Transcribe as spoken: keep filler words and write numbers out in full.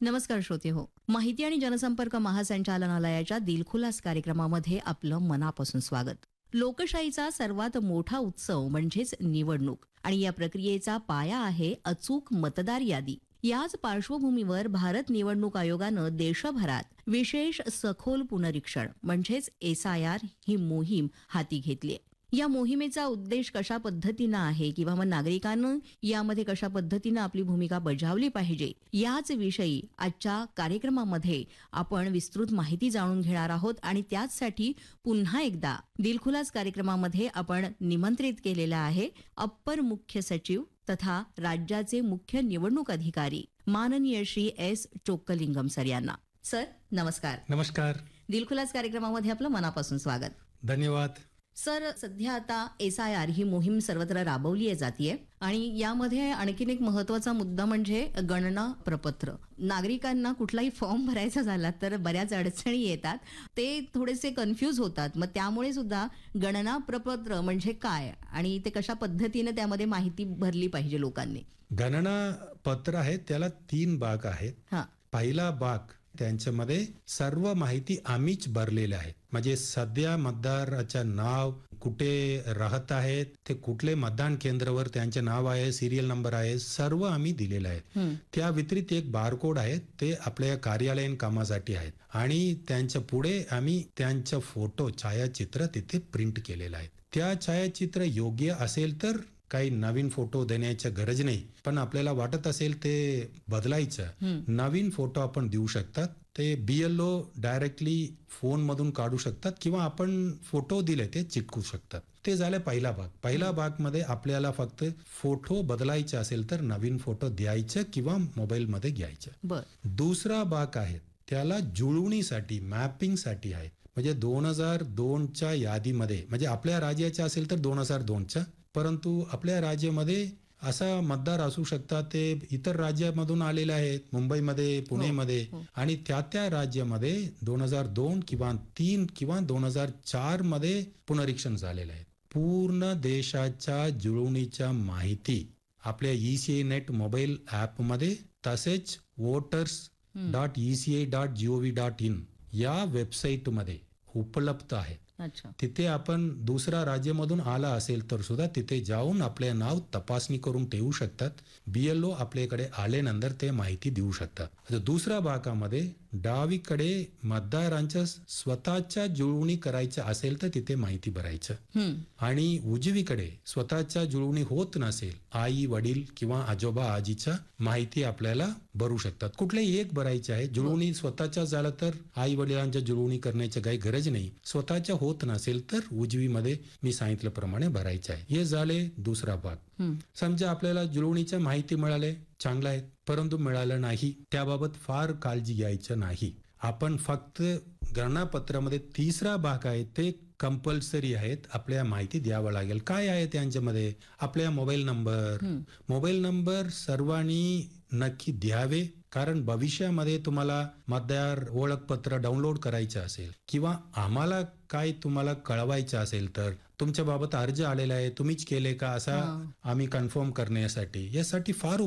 नमस्कार श्रोते हो. माहिती आणि जनसंपर्क महासंचालनालयाच्या दिलखुलास कार्यक्रमामध्ये आपलं मनापासून स्वागत. लोकशाहीचा सर्वात मोठा उत्सव म्हणजेच निवडणूक आणि या प्रक्रियेचा पाया आहे अचूक मतदार यादी. याच पार्श्वभूमीवर भारत निवडणूक आयोगानं देशभरात विशेष सखोल पुनरीक्षण म्हणजेच एस आय आर ही मोहीम हाती घेतली. या मोहिमेचा उद्देश कशा पद्धतीनं आहे किंवा मग नागरिकांना यामध्ये कशा पद्धतीनं आपली भूमिका बजावली पाहिजे याच विषयी आजच्या कार्यक्रमामध्ये आपण विस्तृत माहिती जाणून घेणार आहोत. आणि त्याचसाठी पुन्हा एकदा दिलखुलास कार्यक्रमामध्ये आपण निमंत्रित केलेला आहे अप्पर मुख्य सचिव तथा राज्याचे मुख्य निवडणूक अधिकारी माननीय श्री एस चोक्कलिंगम सर यांना. सर नमस्कार. नमस्कार. दिलखुलास कार्यक्रमामध्ये आपलं मनापासून स्वागत. धन्यवाद. सर, सध्या आता एस आय आर ही मोहीम सर्वत्र राबवली जातीये आणि यामध्ये आणखीन एक महत्वाचा मुद्दा म्हणजे गणना प्रपत्र. नागरिकांना कुठलाही फॉर्म भरायचा झाला तर बऱ्याच अडचणी येतात, ते थोडेसे कन्फ्यूज होतात. मग त्यामुळे सुद्धा गणना प्रपत्र म्हणजे काय आणि ते कशा पद्धतीने त्यामध्ये माहिती भरली पाहिजे लोकांनी. गणना पत्र आहे त्याला तीन भाग आहेत. हा पहिला भाग त्यांच्यामध्ये सर्व माहिती आम्हीच भरलेली आहे. म्हणजे सध्या मतदाराचे नाव, कुठे राहत आहेत, ते कुठले मतदान केंद्रावर त्यांचे नाव आहे, सिरियल नंबर आहे, सर्व आम्ही दिलेले आहे. त्या व्यतिरिक्त एक बारकोड आहे, ते आपल्या कार्यालयीन कामासाठी आहेत आणि त्यांच्या पुढे आम्ही त्यांचा फोटो छायाचित्र तिथे प्रिंट केलेला आहे. त्या छायाचित्र योग्य असेल तर काही नवीन फोटो देण्याची गरज नाही, पण आपल्याला वाटत असेल ते बदलायचं, नवीन फोटो आपण देऊ शकतात. ते बीएलओ डायरेक्टली फोन मधून काढू शकतात किंवा आपण फोटो दिले ते चिटकू शकतात. ते झाले पहिला भाग. पहिला भाग मध्ये आपल्याला फक्त फोटो बदलायचे असेल तर नवीन फोटो द्यायचं किंवा मोबाईल मध्ये घ्यायचं. दुसरा भाग आहे त्याला जुळवणीसाठी, मॅपिंग साठी आहे. म्हणजे दोन हजार दोनच्या यादीमध्ये, म्हणजे आपल्या राज्याच्या असेल तर दोन हजार दोनच्या, परंतु आपल्या राज्यामध्ये असा मतदार असू शकतात ते इतर राज्यामधून आलेले आहेत, मुंबईमध्ये, पुणेमध्ये, आणि त्या त्या राज्यामध्ये दोन हजार दोन किंवा तीन किंवा दोन हजार चार मध्ये पुनरीक्षण झालेलं आहे. पूर्ण देशाच्या जुळवणीच्या माहिती आपल्या ईसीआय नेट मोबाईल ऍप मध्ये तसेच voters dot ECI dot G O V dot in या वेबसाईट मध्ये उपलब्ध आहे. तिथे आपण दुसऱ्या राज्यामधून आला असेल तर सुद्धा तिथे जाऊन आपले नाव तपासणी करून ठेवू शकतात. बीएलओ आपल्याकडे आल्यानंतर ते माहिती देऊ शकतात. दुसऱ्या भागामध्ये डावीकडे मतदारांच्या स्वतःच्या जुळवणी करायचं असेल तर तिथे माहिती भरायचं आणि उजवीकडे स्वतःच्या जुळवणी होत नसेल, आई वडील किंवा आजोबा आजीच्या माहिती आपल्याला भरू शकतात. कुठलेही एक भरायचे आहे. जुळवणी स्वतःच्या झालं तर आई वडिलांच्या जुळवणी करण्याची काही गरज नाही. स्वतःच्या होत नसेल तर उजवीमध्ये मी सांगितल्याप्रमाणे भरायचे आहे. हे झाले दुसरा भाग. समजा आपल्याला जुळवणीच्या माहिती मिळाले, चांगला आहे, परंतु मिळालं नाही, त्याबाबत फार काळजी घ्यायचं नाही. आपण फक्त गणनापत्रामध्ये तिसरा भाग आहे ते कंपल्सरी आहेत, आपल्या माहिती द्यावं लागेल. काय आहे त्यांच्यामध्ये? आपल्या मोबाईल नंबर मोबाईल नंबर सर्वांनी नक्की द्यावे, कारण भविष्यामध्ये तुम्हाला मतदार ओळखपत्र डाउनलोड करायचं असेल किंवा आम्हाला काय तुम्हाला कळवायचं असेल तर तुमच्या बाबत अर्ज आलेला आहे, तुम्हीच केले का असा आम्ही कन्फर्म करण्यासाठी, यासाठी फार